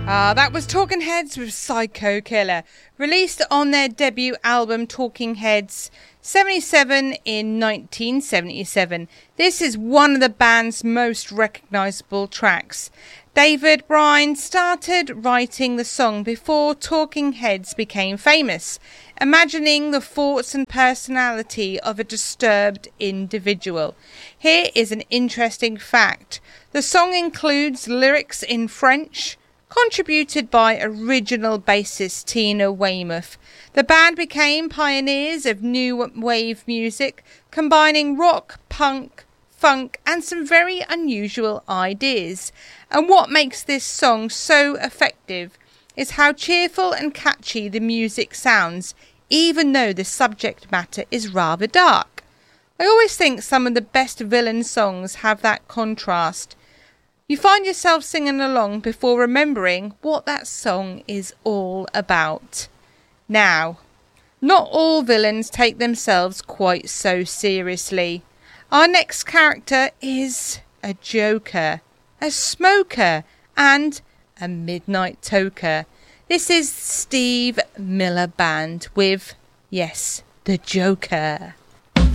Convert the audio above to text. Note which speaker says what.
Speaker 1: That was Talking Heads with Psycho Killer, released on their debut album Talking Heads 77 in 1977. This is one of the band's most recognisable tracks. David Bryan started writing the song before Talking Heads became famous, imagining the thoughts and personality of a disturbed individual. Here is an interesting fact. The song includes lyrics in French, contributed by original bassist Tina Weymouth. The band became pioneers of new wave music, combining rock, punk, funk and some very unusual ideas. And what makes this song so effective is how cheerful and catchy the music sounds, even though the subject matter is rather dark. I always think some of the best villain songs have that contrast. You find yourself singing along before remembering what that song is all about. Now, not all villains take themselves quite so seriously. Our next character is a joker, a smoker, and a midnight toker. This is Steve Miller Band with, yes, the Joker.